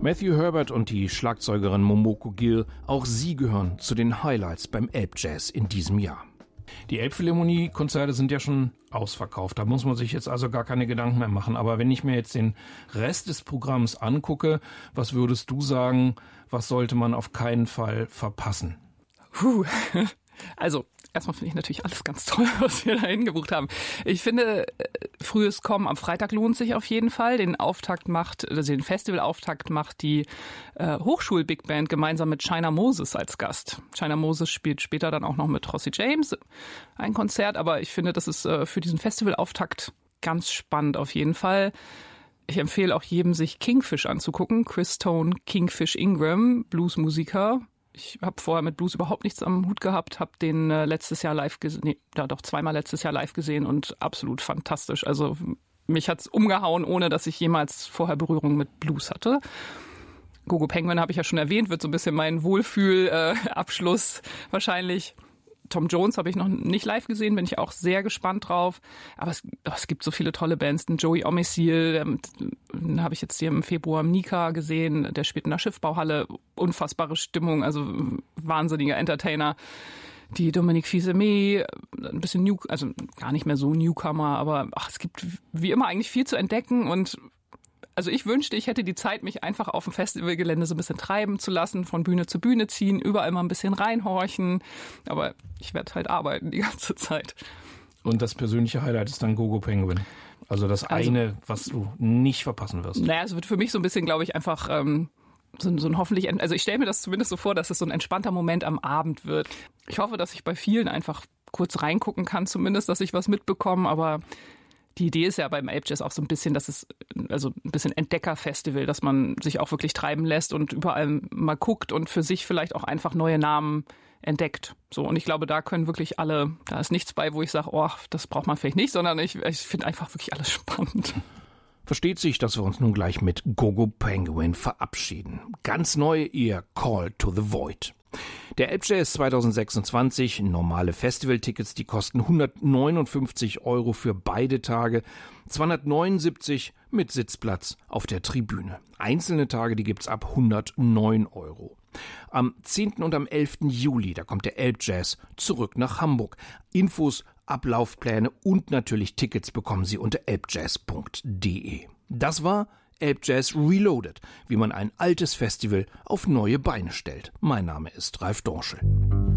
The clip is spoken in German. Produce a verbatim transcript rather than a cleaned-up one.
Matthew Herbert und die Schlagzeugerin Momoko Gill, auch sie gehören zu den Highlights beim Elbjazz in diesem Jahr. Die Elbphilharmonie-Konzerte sind ja schon ausverkauft, da muss man sich jetzt also gar keine Gedanken mehr machen. Aber wenn ich mir jetzt den Rest des Programms angucke, was würdest du sagen, was sollte man auf keinen Fall verpassen? Puh. Also, erstmal finde ich natürlich alles ganz toll, was wir da hingebucht haben. Ich finde, frühes Kommen am Freitag lohnt sich auf jeden Fall. Den Auftakt macht, also den Festivalauftakt macht die äh, Hochschul-Big Band gemeinsam mit China Moses als Gast. China Moses spielt später dann auch noch mit Rossi James ein Konzert, aber ich finde, das ist äh, für diesen Festivalauftakt ganz spannend auf jeden Fall. Ich empfehle auch jedem, sich Kingfish anzugucken. Chris Tone, Kingfish Ingram, Bluesmusiker. Ich habe vorher mit Blues überhaupt nichts am Hut gehabt, habe den äh, letztes Jahr live gesehen, nee, ja doch zweimal letztes Jahr live gesehen und absolut fantastisch. Also mich hat's umgehauen, ohne dass ich jemals vorher Berührung mit Blues hatte. Gogo Penguin habe ich ja schon erwähnt, wird so ein bisschen mein Wohlfühl-Abschluss äh, wahrscheinlich. Tom Jones habe ich noch nicht live gesehen, bin ich auch sehr gespannt drauf. Aber es, es gibt so viele tolle Bands. Den Joey Omisil, den habe ich jetzt hier im Februar im Nika gesehen. Der spielt in der Schiffbauhalle. Unfassbare Stimmung, also wahnsinniger Entertainer. Die Dominique Fils-Aimé, ein bisschen New, also gar nicht mehr so Newcomer, aber ach, es gibt wie immer eigentlich viel zu entdecken und also ich wünschte, ich hätte die Zeit, mich einfach auf dem Festivalgelände so ein bisschen treiben zu lassen, von Bühne zu Bühne ziehen, überall mal ein bisschen reinhorchen. Aber ich werde halt arbeiten die ganze Zeit. Und das persönliche Highlight ist dann Gogo Penguin. Also das also, eine, was du nicht verpassen wirst. Naja, es wird für mich so ein bisschen, glaube ich, einfach ähm, so, so ein hoffentlich, also ich stelle mir das zumindest so vor, dass es so ein entspannter Moment am Abend wird. Ich hoffe, dass ich bei vielen einfach kurz reingucken kann, zumindest, dass ich was mitbekomme, aber die Idee ist ja beim Elbjazz auch so ein bisschen, dass es also ein bisschen Entdeckerfestival, dass man sich auch wirklich treiben lässt und überall mal guckt und für sich vielleicht auch einfach neue Namen entdeckt. So, und ich glaube, da können wirklich alle, da ist nichts bei, wo ich sage, oh, das braucht man vielleicht nicht, sondern ich, ich finde einfach wirklich alles spannend. Versteht sich, dass wir uns nun gleich mit Gogo Penguin verabschieden. Ganz neu ihr Call to the Void. Der Elbjazz zwanzig sechsundzwanzig, normale Festivaltickets, die kosten hundertneunundfünfzig Euro für beide Tage, zweihundertneunundsiebzig mit Sitzplatz auf der Tribüne. Einzelne Tage, die gibt's ab hundertneun Euro. Am zehnten und am elften Juli, da kommt der Elbjazz zurück nach Hamburg. Infos, Ablaufpläne und natürlich Tickets bekommen Sie unter elbjazz punkt de. Das war Elbjazz Reloaded, wie man ein altes Festival auf neue Beine stellt. Mein Name ist Ralf Dorschel.